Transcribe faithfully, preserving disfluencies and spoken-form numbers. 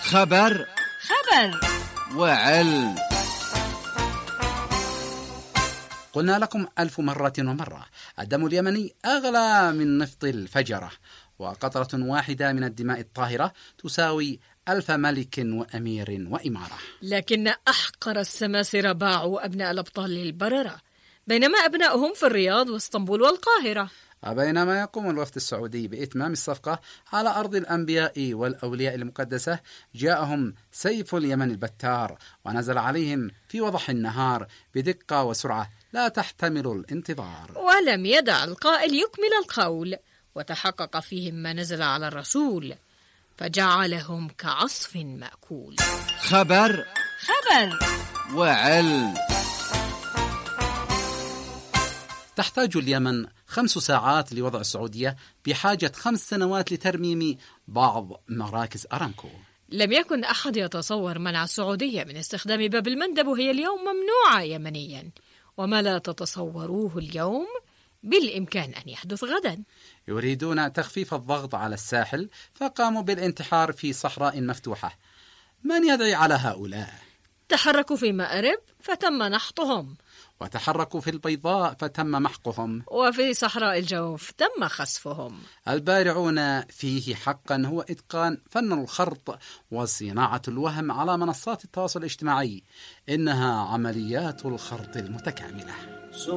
خبر خبر وعلم. قلنا لكم ألف مرة ومرة الدم اليمني أغلى من نفط الفجرة، وقطرة واحدة من الدماء الطاهرة تساوي ألف ملك وأمير وإمارة. لكن أحقر السماسرة باعوا أبناء الأبطال للبررة، بينما أبنائهم في الرياض واسطنبول والقاهرة. بينما يقوم الوفد السعودي بإتمام الصفقة على أرض الأنبياء والأولياء المقدسة، جاءهم سيف اليمن البتار ونزل عليهم في وضح النهار بدقة وسرعة لا تحتمل الانتظار، ولم يدع القائل يكمل القول، وتحقق فيهم ما نزل على الرسول فجعلهم كعصف مأكول. خبر خبر وعلم. تحتاج اليمن خمس ساعات لوضع السعودية بحاجة خمس سنوات لترميم بعض مراكز أرامكو. لم يكن أحد يتصور منع السعودية من استخدام باب المندب، وهي اليوم ممنوعة يمنيا، وما لا تتصوروه اليوم بالإمكان أن يحدث غدا. يريدون تخفيف الضغط على الساحل فقاموا بالانتحار في صحراء مفتوحة. من يدعي على هؤلاء؟ تحركوا في مأرب فتم نحطهم، وتحركوا في البيضاء فتم محقهم، وفي صحراء الجوف تم خسفهم. البارعون فيه حقا هو إتقان فن الخرط وصناعة الوهم على منصات التواصل الاجتماعي. إنها عمليات الخرط المتكاملة.